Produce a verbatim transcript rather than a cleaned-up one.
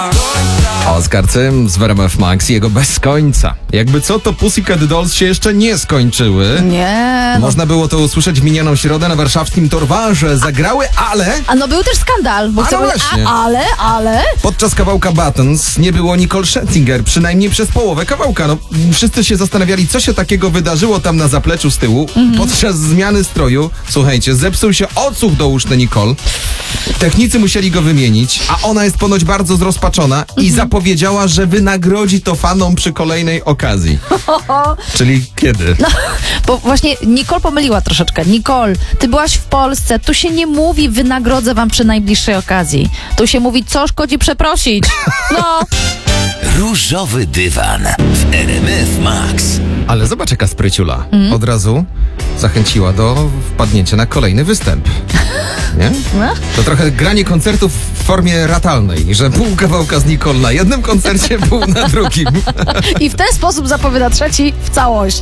Oskar Cym z W R M F Max i jego Bez końca. Jakby co, to Pussycat Dolls się jeszcze nie skończyły. Nie. No. Można było to usłyszeć w minioną środę na warszawskim Torwarze. Zagrały, ale A no był też skandal, bo A chcę no powiedzieć, właśnie. a, ale, ale... podczas kawałka Buttons nie było Nicole Scherzinger, przynajmniej przez połowę kawałka. No, wszyscy się zastanawiali, co się takiego wydarzyło tam na zapleczu z tyłu. Mhm. Podczas zmiany stroju, słuchajcie, zepsuł się ocuch do uszny Nicole. Technicy musieli go wymienić, a ona jest ponoć bardzo zrozpaczona Mhm. i zapowiedziała, że wynagrodzi to fanom przy kolejnej okazji. Czyli kiedy? No, bo właśnie Nicole pomyliła troszeczkę. Nicole, ty byłaś w Polsce, tu się nie mówi wynagrodzę wam przy najbliższej okazji. Tu się mówi, co szkodzi przeprosić. No. Różowy dywan w R M F Max. Ale zobacz, jaka spryciula. Mhm. Od razu zachęciła do wpadnięcia na kolejny występ. Nie? No. To trochę granie koncertów w formie ratalnej, że pół kawałka z Nicole na jednym koncercie, pół na drugim. I w ten sposób zapowiada trzeci w całości.